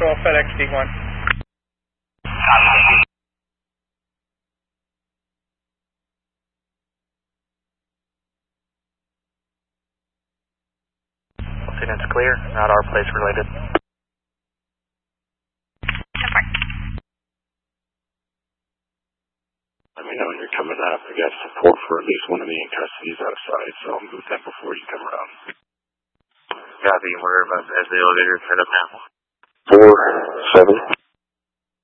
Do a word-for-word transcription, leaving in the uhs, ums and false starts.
Control, FedEx D one. Lieutenant's clear, not our place related. Let me know when you're coming up. I got support for at least one of the in custodies outside, so I'll move that before you come around. Copy, we're about as the elevator set up now. Four, seven.